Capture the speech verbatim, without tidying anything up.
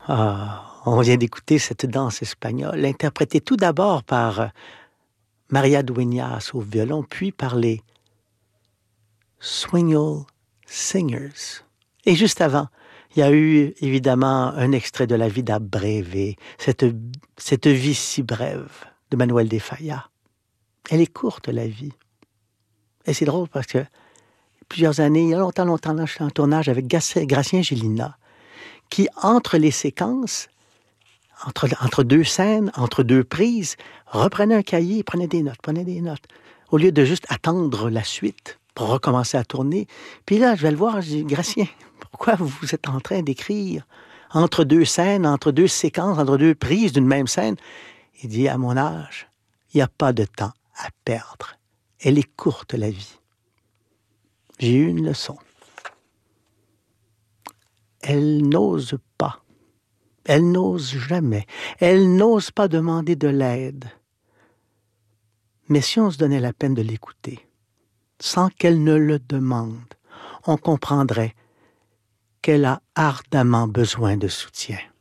Ah, on vient d'écouter cette danse espagnole, interprétée tout d'abord par euh, Maria Dueñas au violon, puis par les Swingle Singers. Et juste avant, il y a eu évidemment un extrait de La Vida Breve, cette, cette vie si brève de Manuel de Falla. Elle est courte, la vie. Et c'est drôle parce que plusieurs années, il y a longtemps, longtemps, là, j'étais en tournage avec Gracien Gélina, qui, entre les séquences, entre, entre deux scènes, entre deux prises, reprenait un cahier, prenait des notes, prenait des notes, au lieu de juste attendre la suite pour recommencer à tourner. Puis là, je vais le voir, je dis, Gracien, pourquoi vous êtes en train d'écrire entre deux scènes, entre deux séquences, entre deux prises d'une même scène? Il dit, à mon âge, il n'y a pas de temps à perdre. Elle est courte, la vie. J'ai eu une leçon. Elle n'ose pas. Elle n'ose jamais. Elle n'ose pas demander de l'aide. Mais si on se donnait la peine de l'écouter, sans qu'elle ne le demande, on comprendrait qu'elle a ardemment besoin de soutien.